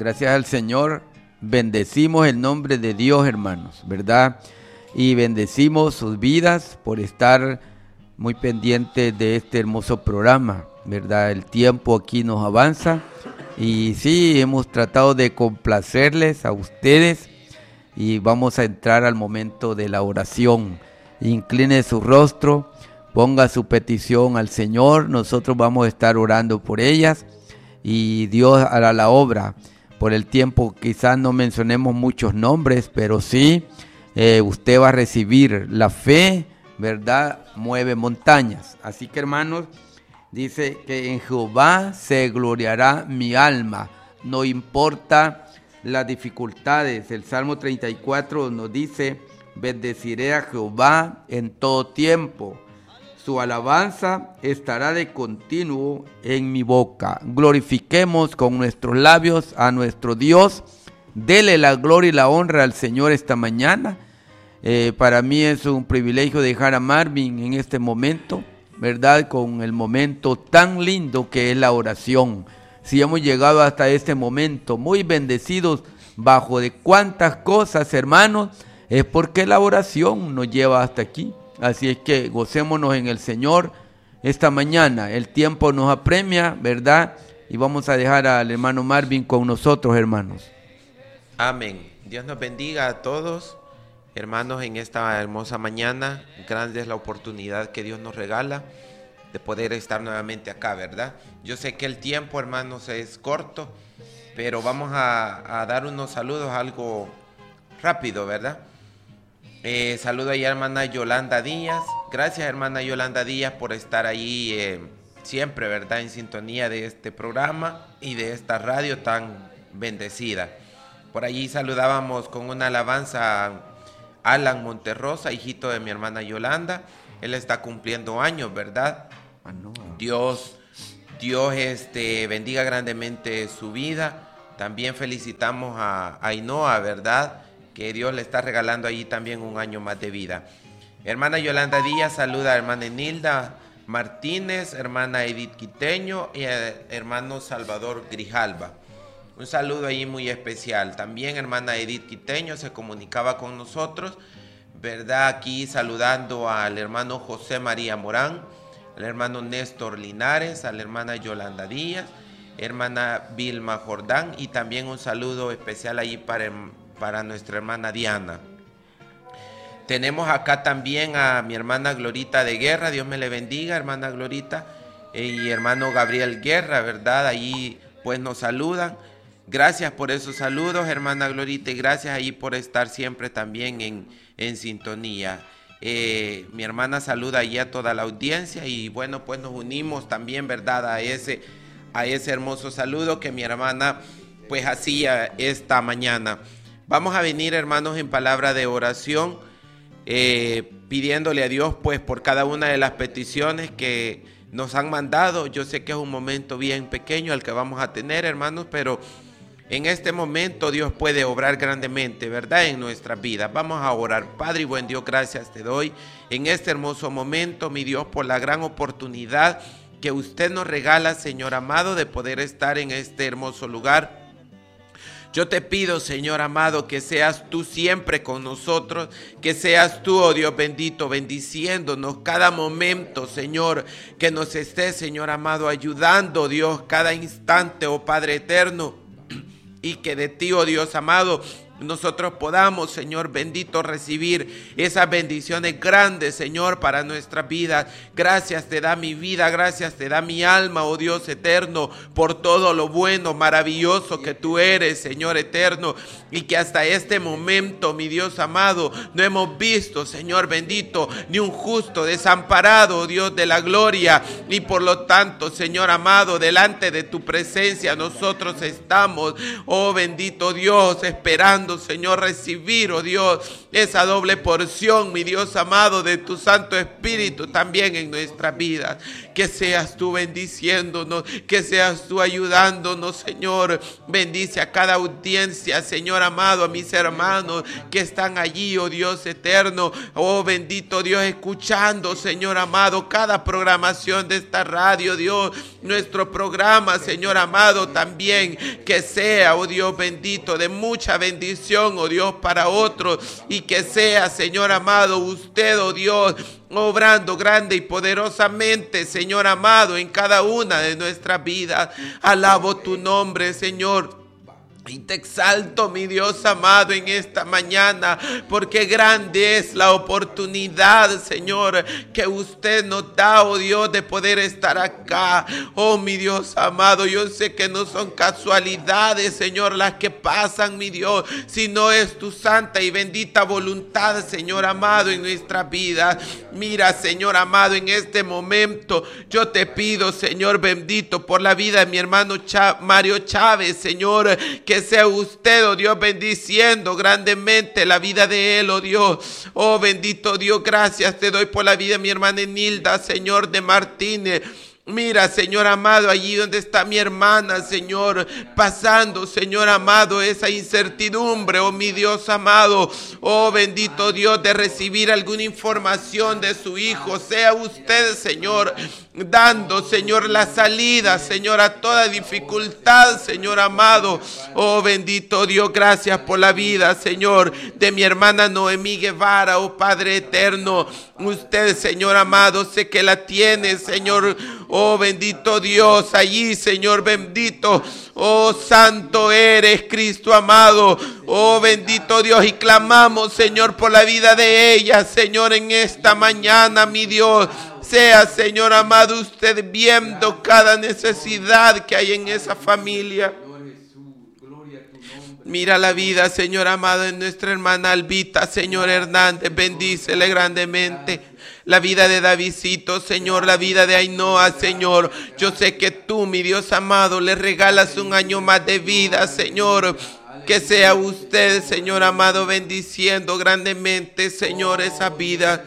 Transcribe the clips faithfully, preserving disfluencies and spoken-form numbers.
gracias al Señor, bendecimos el nombre de Dios, hermanos, ¿verdad? Y bendecimos sus vidas por estar muy pendientes de este hermoso programa, ¿verdad? El tiempo aquí nos avanza y sí, hemos tratado de complacerles a ustedes y vamos a entrar al momento de la oración. Incline su rostro, ponga su petición al Señor, nosotros vamos a estar orando por ellas y Dios hará la obra. Por el tiempo quizás no mencionemos muchos nombres, pero sí, eh, usted va a recibir la fe, ¿verdad? Mueve montañas. Así que, hermanos, dice que en Jehová se gloriará mi alma, no importa las dificultades. El Salmo treinta y cuatro nos dice, bendeciré a Jehová en todo tiempo. Su alabanza estará de continuo en mi boca. Glorifiquemos con nuestros labios a nuestro Dios. Dele la gloria y la honra al Señor esta mañana. Eh, para mí es un privilegio dejar a Marvin en este momento, ¿verdad? Con el momento tan lindo que es la oración. Si hemos llegado hasta este momento muy bendecidos bajo de cuántas cosas, hermanos, es porque la oración nos lleva hasta aquí. Así es que gocémonos en el Señor esta mañana. El tiempo nos apremia, ¿verdad? Y vamos a dejar al hermano Marvin con nosotros, hermanos. Amén. Dios nos bendiga a todos, hermanos, en esta hermosa mañana. Grande es la oportunidad que Dios nos regala de poder estar nuevamente acá, ¿verdad? Yo sé que el tiempo, hermanos, es corto, pero vamos a, a dar unos saludos algo rápido, ¿verdad? Eh, saludo ahí a hermana Yolanda Díaz. Gracias, hermana Yolanda Díaz, por estar ahí eh, siempre, ¿verdad? En sintonía de este programa y de esta radio tan bendecida. Por allí saludábamos con una alabanza a Alan Monterrosa, hijito de mi hermana Yolanda. Él está cumpliendo años, ¿verdad? Dios, Dios este, bendiga grandemente su vida. También felicitamos a Ainhoa, ¿verdad? Que Dios le está regalando allí también un año más de vida. Hermana Yolanda Díaz saluda a hermana Enilda Martínez, hermana Edith Quiteño y a hermano Salvador Grijalva. Un saludo ahí muy especial. También hermana Edith Quiteño se comunicaba con nosotros, ¿verdad? Aquí saludando al hermano José María Morán, al hermano Néstor Linares, a la hermana Yolanda Díaz, hermana Vilma Jordán y también un saludo especial ahí para para nuestra hermana Diana. Tenemos acá también a mi hermana Glorita de Guerra, Dios me le bendiga, hermana Glorita, y hermano Gabriel Guerra, ¿verdad? Ahí pues nos saludan. Gracias por esos saludos, hermana Glorita, y gracias ahí por estar siempre también en, en sintonía. Eh, mi hermana saluda ahí a toda la audiencia y bueno, pues nos unimos también, ¿verdad? A ese, a ese hermoso saludo que mi hermana pues hacía esta mañana. Vamos a venir, hermanos, en palabra de oración, eh, pidiéndole a Dios, pues, por cada una de las peticiones que nos han mandado. Yo sé que es un momento bien pequeño el que vamos a tener, hermanos, pero en este momento Dios puede obrar grandemente, ¿verdad?, en nuestras vidas. Vamos a orar. Padre y buen Dios, gracias te doy en este hermoso momento, mi Dios, por la gran oportunidad que usted nos regala, Señor amado, de poder estar en este hermoso lugar. Yo te pido, Señor amado, que seas tú siempre con nosotros, que seas tú, oh Dios bendito, bendiciéndonos cada momento, Señor, que nos estés, Señor amado, ayudando, Dios, cada instante, oh Padre eterno, y que de ti, oh Dios amado, nosotros podamos, Señor bendito, recibir esas bendiciones grandes, Señor, para nuestra vida. Gracias te da mi vida, gracias te da mi alma, oh Dios eterno, por todo lo bueno, maravilloso que tú eres, Señor eterno, y que hasta este momento, mi Dios amado, no hemos visto, Señor bendito, ni un justo desamparado, oh Dios de la gloria, y por lo tanto, Señor amado, delante de tu presencia nosotros estamos, oh bendito Dios, esperando, anhelando, Señor, recibir, oh Dios, esa doble porción, mi Dios amado, de tu Santo Espíritu también en nuestra vida. Que seas tú bendiciéndonos, que seas tú ayudándonos, Señor. Bendice a cada audiencia, Señor amado, a mis hermanos que están allí, oh Dios eterno. Oh bendito Dios, escuchando, Señor amado, cada programación de esta radio, Dios. Nuestro programa, Señor amado, también que sea, oh Dios bendito, de mucha bendición, oh Dios, para otros. Y que sea, Señor amado, usted, oh Dios, obrando grande y poderosamente, Señor amado, en cada una de nuestras vidas. Alabo tu nombre, Señor. Y te exalto, mi Dios amado, en esta mañana, porque grande es la oportunidad, Señor, que usted nos da, oh Dios, de poder estar acá. Oh, mi Dios amado, yo sé que no son casualidades, Señor, las que pasan, mi Dios, sino es tu santa y bendita voluntad, Señor amado, en nuestra vida. Mira, Señor amado, en este momento yo te pido, Señor bendito, por la vida de mi hermano Chá- Mario Chávez, Señor, que Que sea usted, oh Dios, bendiciendo grandemente la vida de él, oh Dios. Oh bendito Dios, gracias te doy por la vida de mi hermana Enilda, Señor de Martínez. Mira, Señor amado, allí donde está mi hermana, Señor, pasando, Señor amado, esa incertidumbre, oh mi Dios amado, oh bendito Dios, de recibir alguna información de su hijo. Sea usted, Señor, dando, Señor, la salida, Señor, a toda dificultad, Señor amado. Oh bendito Dios, gracias por la vida, Señor, de mi hermana Noemí Guevara, oh Padre eterno. Usted, Señor amado, sé que la tiene, Señor. Oh bendito Dios, allí, Señor bendito. Oh santo eres, Cristo amado. Oh bendito Dios, y clamamos, Señor, por la vida de ella, Señor, en esta mañana, mi Dios. Sea, Señor amado, usted viendo cada necesidad que hay en esa familia. Mira la vida, Señor amado, en nuestra hermana Albita, Señor Hernández, bendícele grandemente. La vida de Davidcito, Señor, la vida de Ainhoa, Señor. Yo sé que tú, mi Dios amado, le regalas un año más de vida, Señor. Que sea usted, Señor amado, bendiciendo grandemente, Señor, esa vida.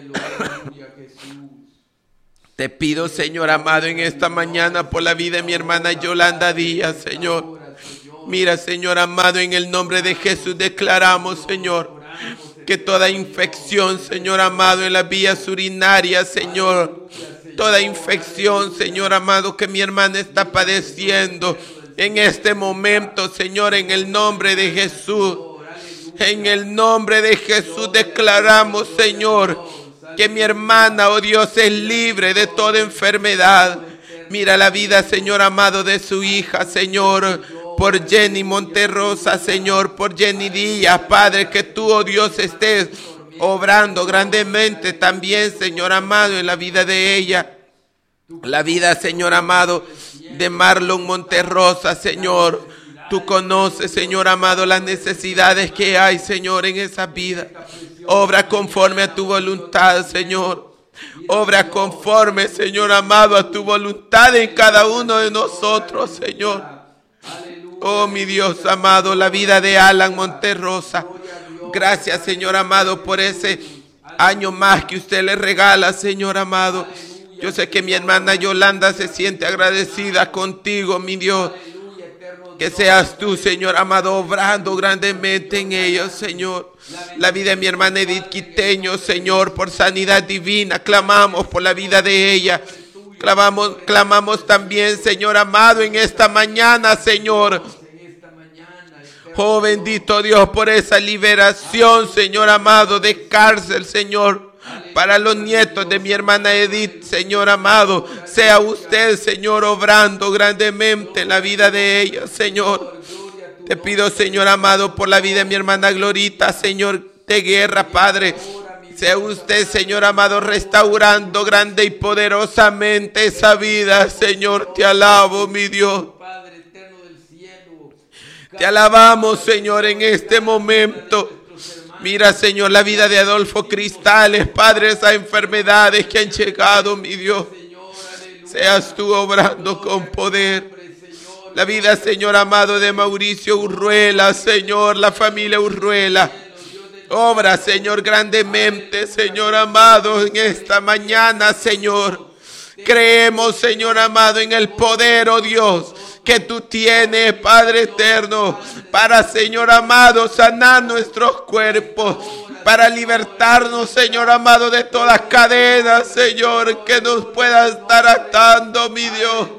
Te pido, Señor amado, en esta mañana por la vida de mi hermana Yolanda Díaz, Señor. Mira, Señor amado, en el nombre de Jesús declaramos, Señor, que toda infección, Señor amado, en las vías urinarias, Señor, toda infección, Señor amado, que mi hermana está padeciendo en este momento, Señor, en el nombre de Jesús, en el nombre de Jesús declaramos, Señor, que mi hermana, oh Dios, es libre de toda enfermedad. Mira la vida, Señor amado, de su hija, Señor, por Jenny Monterrosa, Señor, por Jenny Díaz, Padre, que tú, oh Dios, estés obrando grandemente también, Señor amado, en la vida de ella. La vida, Señor amado, de Marlon Monterrosa, Señor. Tú conoces, Señor amado, las necesidades que hay, Señor, en esa vida. Obra conforme a tu voluntad, Señor. Obra conforme, Señor amado, a tu voluntad en cada uno de nosotros, Señor. Oh, mi Dios amado, la vida de Alan Monterrosa. Gracias, Señor amado, por ese año más que usted le regala, Señor amado. Yo sé que mi hermana Yolanda se siente agradecida contigo, mi Dios. Que seas tú, Señor amado, obrando grandemente en ellos, Señor. La vida de mi hermana Edith Quiteño, Señor, por sanidad divina. Clamamos por la vida de ella. Clamamos, clamamos también, Señor amado, en esta mañana, Señor. Oh, bendito Dios, por esa liberación, Señor amado, de cárcel, Señor. Para los nietos de mi hermana Edith, Señor amado, sea usted, Señor, obrando grandemente en la vida de ella, Señor. Te pido, Señor amado, por la vida de mi hermana Glorita, Señor, de guerra, Padre. Sea usted, Señor amado, restaurando grande y poderosamente esa vida, Señor. Te alabo, mi Dios. Te alabamos, Señor, en este momento. Mira, Señor, la vida de Adolfo Cristales, Padre, esas enfermedades que han llegado, mi Dios. Seas tú obrando con poder. La vida, Señor amado, de Mauricio Urruela, Señor, la familia Urruela. Obra, Señor, grandemente, Señor amado, en esta mañana, Señor. Creemos, Señor amado, en el poder, oh Dios, que tú tienes, Padre eterno, para, Señor amado, sanar nuestros cuerpos, para libertarnos, Señor amado, de todas cadenas, Señor, que nos pueda estar atando, mi Dios.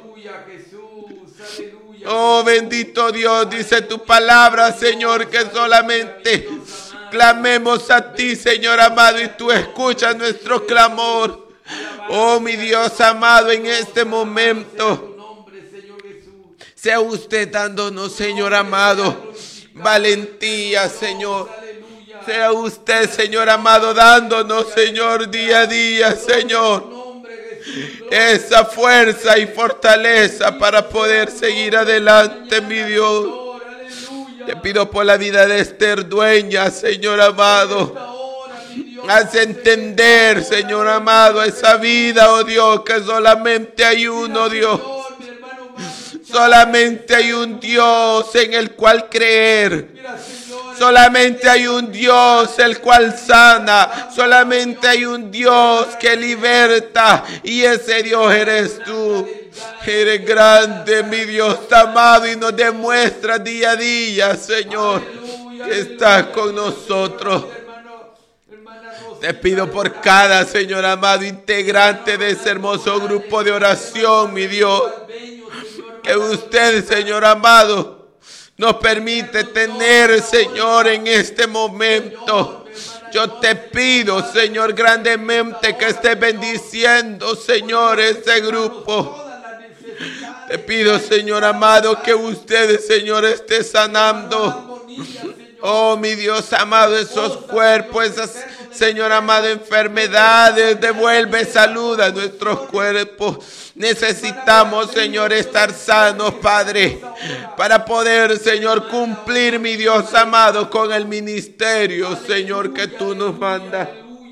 Oh, bendito Dios, dice tu palabra, Señor, que solamente clamemos a ti, Señor amado, y tú escuchas nuestro clamor. Oh, mi Dios amado, en este momento, sea usted dándonos, Señor amado, valentía, Señor. Sea usted, Señor amado, dándonos, Señor, día a día, Señor, esa fuerza y fortaleza para poder seguir adelante, mi Dios. Te pido por la vida de Esther Dueña, Señor amado. Haz entender, Señor amado, esa vida, oh Dios, que solamente hay uno, Dios. Solamente hay un Dios en el cual creer. Solamente hay un Dios el cual sana. Solamente hay un Dios que liberta. Y ese Dios eres tú. Eres grande, mi Dios amado, y nos demuestra día a día, Señor, que estás con nosotros. Te pido por cada, Señor amado, integrante de ese hermoso grupo de oración, mi Dios, que usted, Señor amado, nos permite tener, Señor, en este momento. Yo te pido, Señor, grandemente que estés bendiciendo, Señor, este grupo. Te pido, Señor amado, que usted, Señor, esté sanando. Oh, mi Dios amado, esos cuerpos, esas, Señor amado, enfermedades, devuelve salud a nuestros cuerpos. Necesitamos, Señor, estar sanos, Padre, para poder, Señor, cumplir, mi Dios amado, con el ministerio, Señor, que tú nos mandas.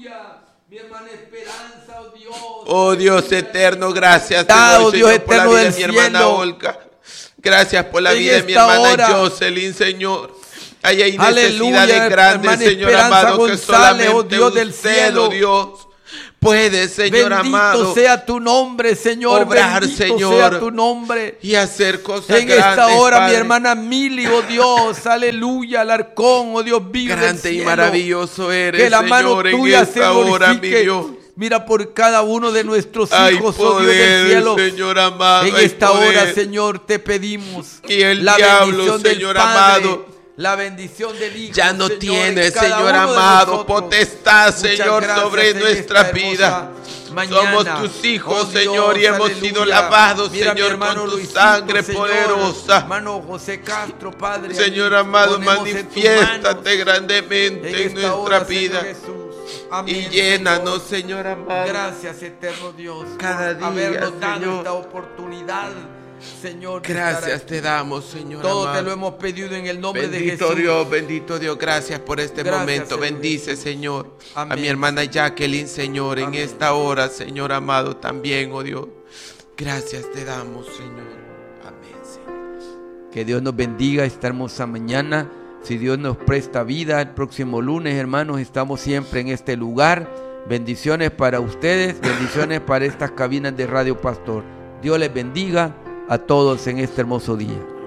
Oh Dios eterno, gracias, Señor, oh, Dios Señor, por la eterno vida del de mi hermana cielo. Olga. Gracias por la En vida de mi esta hermana hora. Jocelyn, Señor. Ahí hay Aleluya, necesidades grandes, hermana Señor Esperanza amado, que González, solamente oh Dios del usted, cielo. oh Dios, puede, Señor Bendito amado, sea tu nombre, Señor. obrar, Bendito Señor, sea tu nombre. y hacer cosas En grandes, esta hora, Padre. mi hermana Mili, oh Dios, aleluya, Alarcón, oh Dios vivo del Grande y cielo. maravilloso eres, Que la mano Señor, en tuya se esta hora, mi glorifique. Dios. Mira por cada uno de nuestros Hay hijos, oh Dios del poder, cielo. Señor amado, En hay esta poder. hora, Señor, te pedimos Y el la diablo, bendición del Señor Padre, amado, la bendición del Hijo, ya no Señor, tiene, en cada Señor uno de amado, nosotros. potestad, Muchas Señor, gracias sobre en nuestra esta vida. hermosa mañana. Somos tus hijos, Oh, Dios, Señor, y hemos aleluya. sido lavados, Mira, mi Señor, hermano con tu Luisito, sangre Señor, poderosa. hermano José Castro, Padre, Señor ahí amado, ponemos en tus manifiéstate manos grandemente en, en esta nuestra hora, vida. Señor Jesús. Amén, Y llénanos, Señor. Señor amado. Gracias, eterno Dios, Cada por día, habernos dado Señor. esta oportunidad, Señor. de estar Gracias aquí. te damos, Señor Todo amado. te lo hemos pedido en el nombre de Bendito Jesús. Dios, bendito Dios, gracias por este Gracias, momento. Señor. Bendice, Señor, Amén. a mi hermana Jacqueline, Señor, en Amén. esta hora, Señor amado, también, oh Dios. Gracias te damos, Señor. Amén, Señor. Que Dios nos bendiga esta hermosa mañana. Si Dios nos presta vida, el próximo lunes, hermanos, estamos siempre en este lugar. Bendiciones para ustedes, bendiciones para estas cabinas de Radio Pastor. Dios les bendiga a todos en este hermoso día.